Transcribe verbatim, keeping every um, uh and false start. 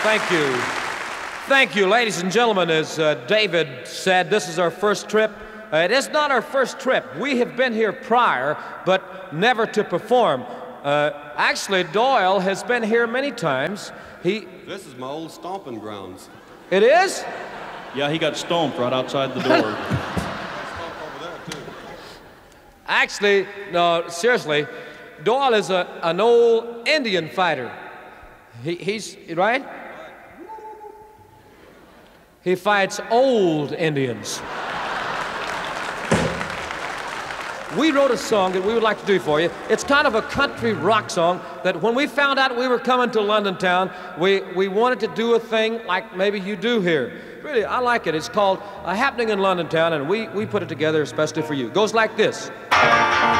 Thank you. Thank you, ladies and gentlemen. As uh, David said, this is our first trip. Uh, it is not our first trip. We have been here prior, but never to perform. Uh, actually, Doyle has been here many times. He. This is my old stomping grounds. It is? Yeah, he got stomped right outside the door. Actually, no, seriously, Doyle is a, an old Indian fighter. He, he's, right? He fights old Indians. We wrote a song that we would like to do for you. It's kind of a country rock song that when we found out we were coming to London town, we, we wanted to do a thing like maybe you do here. Really, I like it. It's called A Happening in London Town, and we, we put it together especially for you. It goes like this.